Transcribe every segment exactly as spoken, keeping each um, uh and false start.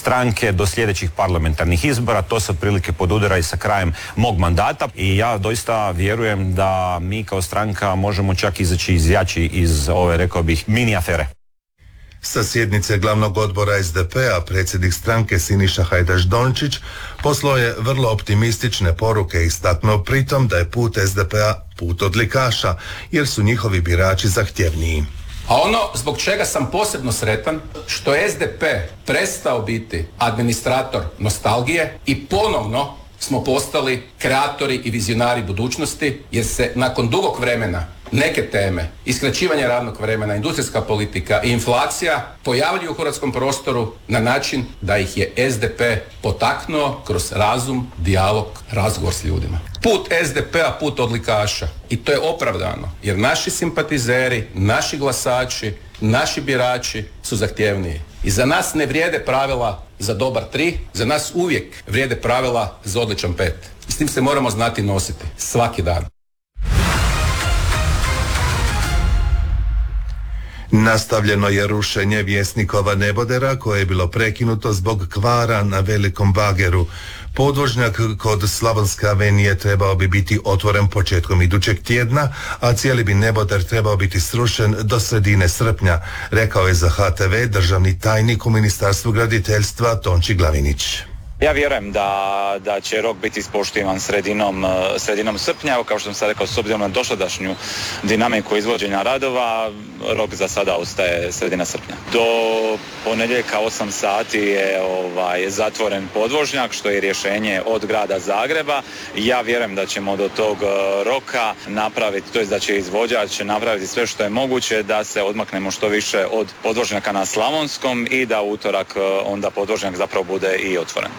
stranke do sljedećih parlamentarnih izbora. To se otprilike podudara i sa krajem mog mandata i ja doista vjerujem da mi kao stranka možemo čak izaći izjači iz ove, rekao bih, mini afere. Sa sjednice glavnog odbora es de pe-a predsjednik stranke Siniša Hajdaš Dončić poslao je vrlo optimistične poruke i istaknuo pritom da je put es de pe-a put odlikaša, jer su njihovi birači zahtjevniji. A ono zbog čega sam posebno sretan, što je es de pe prestao biti administrator nostalgije i ponovno smo postali kreatori i vizionari budućnosti, jer se nakon dugog vremena neke teme, iskraćivanje radnog vremena, industrijska politika i inflacija pojavljuju u hrvatskom prostoru na način da ih je es de pe potaknuo kroz razum, dijalog, razgovor s ljudima. Put es de pe-a, put odlikaša. I to je opravdano, jer naši simpatizeri, naši glasači, naši birači su zahtjevniji. I za nas ne vrijede pravila za dobar tri, za nas uvijek vrijede pravila za odličan pet. I s tim se moramo znati nositi svaki dan. Nastavljeno je rušenje Vjesnikova nebodera koje je bilo prekinuto zbog kvara na velikom bageru. Podvožnjak kod Slavonske avenije trebao bi biti otvoren početkom idućeg tjedna, a cijeli bi neboder trebao biti srušen do sredine srpnja, rekao je za ha te ve državni tajnik u Ministarstvu graditeljstva Tonči Glavinić. Ja vjerujem da, da će rok biti ispoštivan sredinom, sredinom srpnja. Kao što sam sad rekao, s obzirom na dosadašnju dinamiku izvođenja radova, rok za sada ostaje sredina srpnja. Do ponedjeljka osam sati je ovaj, zatvoren podvožnjak, što je rješenje od grada Zagreba. Ja vjerujem da ćemo do tog roka napraviti, to jest da će izvođač napraviti sve što je moguće da se odmaknemo što više od podvožnjaka na Slavonskom i da u utorak onda podvožnjak zapravo bude i otvoren.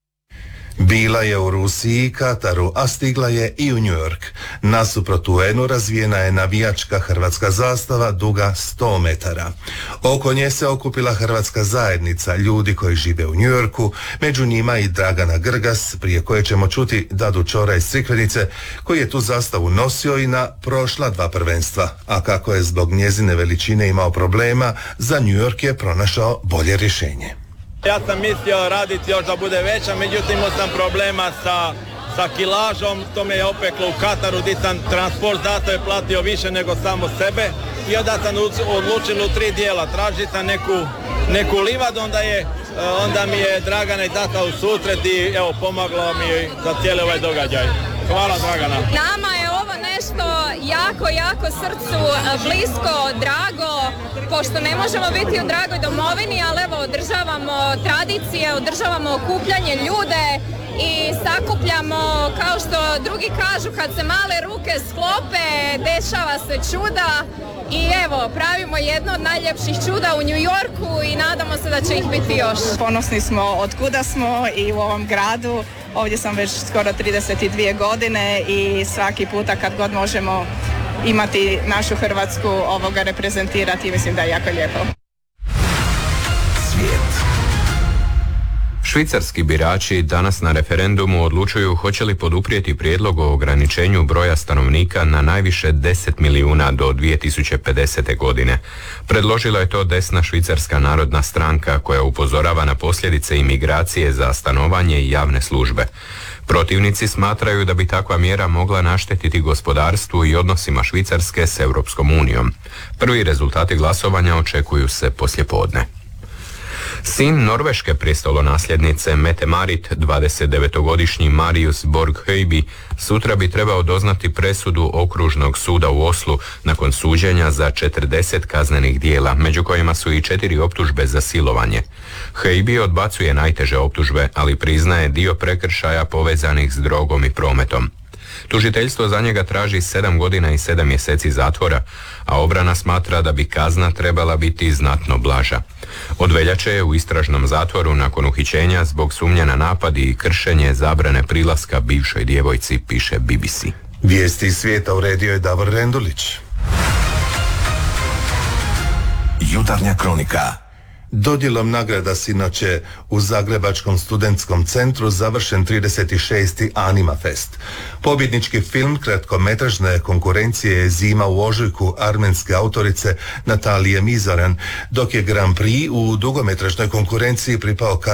Bila je u Rusiji i Kataru, a stigla je i u New York. Nasuprot U N-u razvijena je navijačka hrvatska zastava duga sto metara. Oko nje se okupila hrvatska zajednica, ljudi koji žive u New Yorku, među njima i Dragana Grgas, prije koje ćemo čuti Dadu Čora iz Crikvenice, koji je tu zastavu nosio i na prošla dva prvenstva. A kako je zbog njezine veličine imao problema, za New York je pronašao bolje rješenje. Ja sam mislio raditi još da bude veća, međutim imao sam problema sa, sa kilažom, to me je opeklo u Kataru gdje sam transport zato je platio više nego samo sebe i onda sam odlučio u tri dijela, tražiti sam neku, neku livadu, onda, je, onda mi je Dragana i tata u susret i evo pomoglo mi za cijeli ovaj događaj. Hvala Dragana. Nama je ovo nešto jako, jako srcu blisko, drago, pošto ne možemo biti u dragoj domovini, ali evo održavamo tradicije, održavamo okupljanje ljude i sakupljamo, kao što drugi kažu, kad se male ruke sklope, dešava se čuda i evo, pravimo jedno od najljepših čuda u New Yorku i nadamo se da će ih biti još. Ponosni smo od kuda smo i u ovom gradu. Ovdje sam već skoro trideset dvije godine i svaki puta kad god možemo imati našu Hrvatsku ovoga reprezentirati, mislim da je jako lijepo. Svijet. Švicarski birači danas na referendumu odlučuju hoće li poduprijeti prijedlog o ograničenju broja stanovnika na najviše deset milijuna do dvije tisuće pedesete. godine. Predložila je to desna Švicarska narodna stranka koja upozorava na posljedice imigracije za stanovanje i javne službe. Protivnici smatraju da bi takva mjera mogla naštetiti gospodarstvu i odnosima Švicarske s Europskom unijom. Prvi rezultati glasovanja očekuju se poslijepodne. Sin norveške prestolonasljednice Mette-Marit, dvadesetdevetogodišnji Marius Borg Høiby, sutra bi trebao doznati presudu okružnog suda u Oslu nakon suđenja za četrdeset kaznenih djela, među kojima su i četiri optužbe za silovanje. Høiby odbacuje najteže optužbe, ali priznaje dio prekršaja povezanih s drogom i prometom. Tužiteljstvo za njega traži sedam godina i sedam mjeseci zatvora, a obrana smatra da bi kazna trebala biti znatno blaža. Od veljače je u istražnom zatvoru nakon uhićenja zbog sumnje na napad i kršenje zabrane prilaska bivšoj djevojci, piše B B C. Vijesti iz svijeta uredio je Davor Rendulić. Jutarnja kronika. Dodjelom nagrada sinoć je u Zagrebačkom studentskom centru završen trideset šesti Anima Fest. Pobjednički film kratkometražne konkurencije je Zima u ožujku armenske autorice Natalije Mizaran, dok je Grand Prix u dugometražnoj konkurenciji pripao